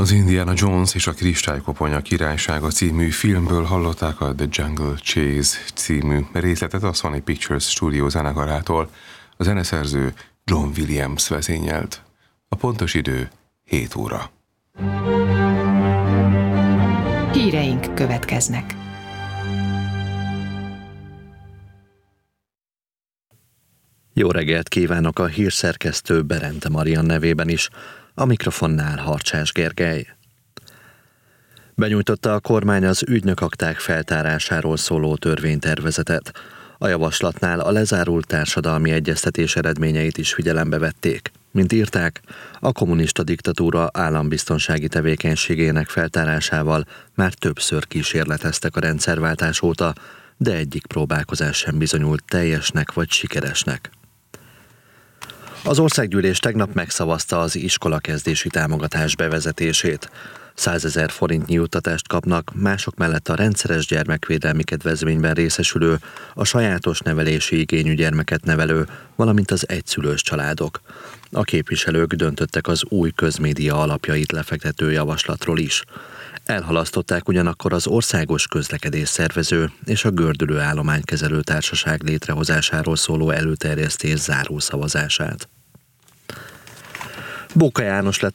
Az Indiana Jones és a Kristálykoponya királysága című filmből hallották a The Jungle Chase című részletet a Sony Pictures Studio zenekarától. A zeneszerző John Williams vezényelt. A pontos idő 7 óra. Híreink következnek. Jó reggelt kívánok a hírszerkesztő Berente Marian nevében is, a mikrofonnál Harcsás Gergely. Benyújtotta a kormány az ügynökakták feltárásáról szóló törvénytervezetet. A javaslatnál a lezárult társadalmi egyeztetés eredményeit is figyelembe vették. Mint írták, a kommunista diktatúra állambiztonsági tevékenységének feltárásával már többször kísérleteztek a rendszerváltás óta, de egyik próbálkozás sem bizonyult teljesnek vagy sikeresnek. Az országgyűlés tegnap megszavazta az iskolakezdési támogatás bevezetését. 100 000 forintnyi juttatást kapnak, mások mellett a rendszeres gyermekvédelmi kedvezményben részesülő, a sajátos nevelési igényű gyermeket nevelő, valamint az egyszülős családok. A képviselők döntöttek az új közmédia alapjait lefektető javaslatról is. Elhalasztották ugyanakkor az országos közlekedés szervező és a gördülő állománykezelő társaság létrehozásáról szóló előterjesztés zárószavazását. Bóka János lett